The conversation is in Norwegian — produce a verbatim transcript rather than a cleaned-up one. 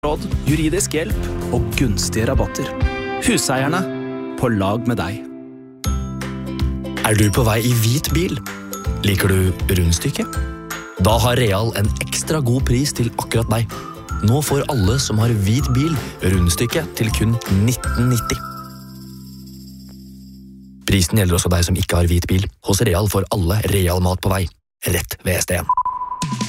råd, juridisk hjelp og gunstige rabatter. Huseierne, på lag med deg. Er du på vei i hvit bil? Liker du rundstykke? Da har Real en ekstra god pris til akkurat deg. Nå får alle som har hvit bil rundstykke til kun nitten nitti. Prisen gjelder også deg som ikke har hvit bil. Hos Real får alle Real mat på vei. Rett ved S D en.